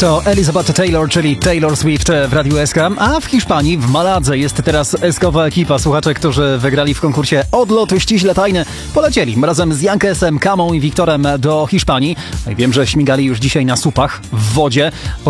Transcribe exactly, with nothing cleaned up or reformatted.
To Elizabeth Taylor, czyli Taylor Swift w Radiu S K, a w Hiszpanii, w Maladze jest teraz eskowa ekipa słuchaczy, którzy wygrali w konkursie Odlot ściśle tajny. Polecieli razem z Jankesem, Kamą i Wiktorem do Hiszpanii. Wiem, że śmigali już dzisiaj na supach w wodzie.